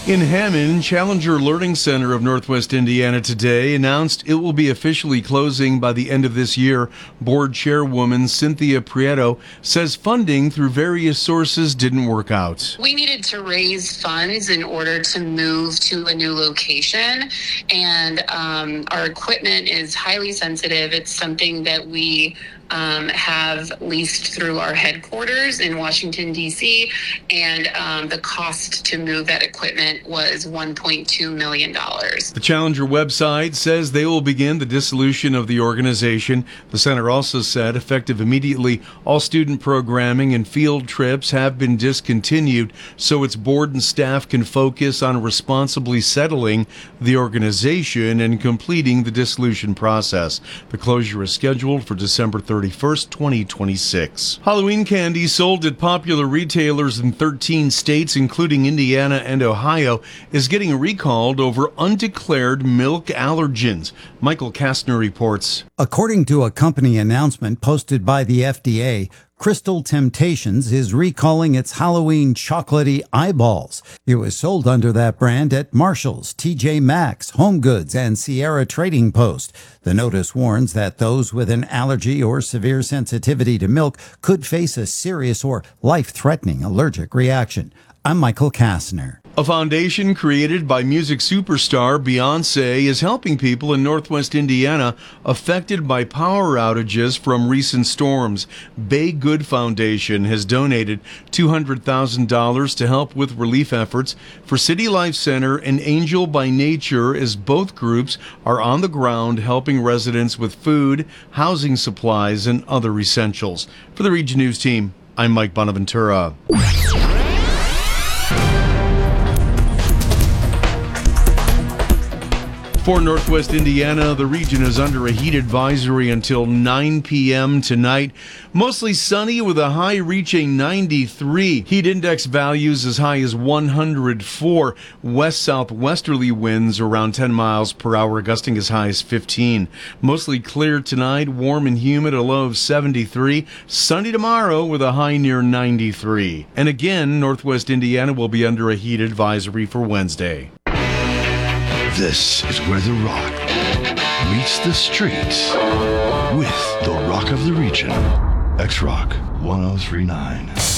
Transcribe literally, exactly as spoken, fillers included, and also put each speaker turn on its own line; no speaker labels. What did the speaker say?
In Hammond, Challenger Learning Center of Northwest Indiana today announced it will be officially closing by the end of this year. Board chairwoman Cynthia Prieto says funding through various sources didn't work out.
We needed to raise funds in order to move to a new location, and um, our equipment is highly sensitive. It's something that we Um, have leased through our headquarters in Washington, D C, and um, the cost to move that equipment was one point two million dollars.
The Challenger website says they will begin the dissolution of the organization. The center also said, effective immediately, all student programming and field trips have been discontinued so its board and staff can focus on responsibly settling the organization and completing the dissolution process. The closure is scheduled for December thirty-first, twenty twenty-six. Halloween candy sold at popular retailers in thirteen states, including Indiana and Ohio, is getting recalled over undeclared milk allergens. Michael Kastner reports.
According to a company announcement posted by the F D A, Crystal Temptations is recalling its Halloween chocolatey eyeballs. It was sold under that brand at Marshall's, T J Maxx, HomeGoods, and Sierra Trading Post. The notice warns that those with an allergy or severe sensitivity to milk could face a serious or life-threatening allergic reaction. I'm Michael Kastner.
A foundation created by music superstar Beyoncé is helping people in Northwest Indiana affected by power outages from recent storms. Bay Good Foundation has donated two hundred thousand dollars to help with relief efforts for City Life Center and Angel by Nature, as both groups are on the ground helping residents with food, housing supplies, and other essentials. For the Region News team, I'm Mike Bonaventura. For Northwest Indiana, the region is under a heat advisory until nine p.m. tonight. Mostly sunny with a high reaching ninety-three. Heat index values as high as one hundred four. West-southwesterly winds around ten miles per hour, gusting as high as fifteen. Mostly clear tonight, warm and humid, a low of seventy-three. Sunny tomorrow with a high near ninety-three. And again, Northwest Indiana will be under a heat advisory for Wednesday.
This is where the rock meets the streets with the rock of the region. X-Rock one oh three point nine.